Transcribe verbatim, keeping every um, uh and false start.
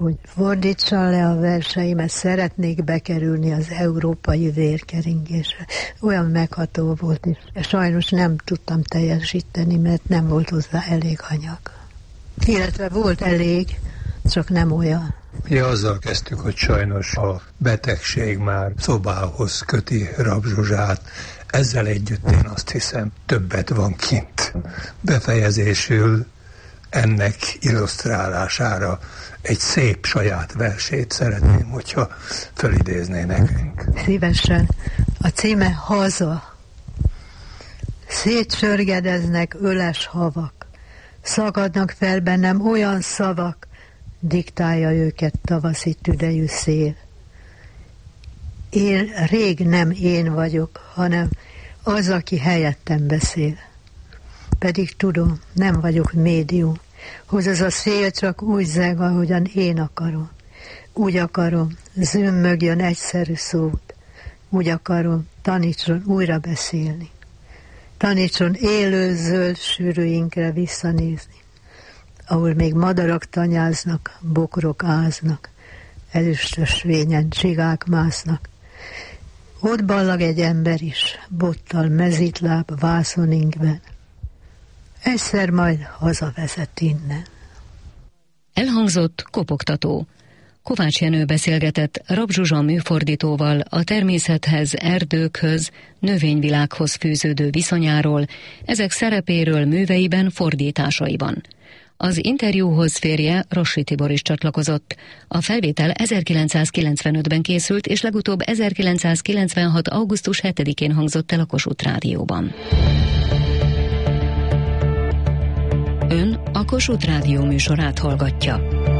hogy fordítsam le a verseimet, szeretnék bekerülni az európai vérkeringésre. Olyan megható volt, és sajnos nem tudtam teljesíteni, mert nem volt hozzá elég anyag. Illetve volt elég, csak nem olyan. Ja, azzal kezdtük, hogy sajnos a betegség már szobához köti Rabb Zsuzsát. Ezzel együtt én azt hiszem, többet van kint. Befejezésül ennek illusztrálására egy szép saját versét szeretném, hogyha fölidézné nekünk. Szívesen. A címe Haza. Szétsörgedeznek öles havak, szakadnak fel bennem olyan szavak, diktálja őket tavaszi tüdejű szél. Én rég nem én vagyok, hanem az, aki helyettem beszél. Pedig tudom, nem vagyok médium, hogy az a szél csak úgy zeg, ahogyan én akarom. Úgy akarom, zümmögjön egyszerű szót. Úgy akarom, tanítson újra beszélni. Tanítson élő zöld sűrűinkre visszanézni, ahol még madarak tanyáznak, bokrok áznak, ezüstös vényen csigák másznak. Ott ballag egy ember is, bottal mezitláb vászoninnkben. Egyszer majd hazavezet innen. Elhangzott Kopogtató. Kovács Jenő beszélgetett Rabb Zsuzsa műfordítóval a természethez, erdőkhöz, növényvilághoz fűződő viszonyáról, ezek szerepéről műveiben, fordításaiban. Az interjúhoz férje, Rossi Tibor is csatlakozott. A felvétel ezerkilencszázkilencvenötben készült, és legutóbb ezerkilencszázkilencvenhat. augusztus hetedikén hangzott el a Kossuth Rádióban. Ön a Kossuth Rádió műsorát hallgatja.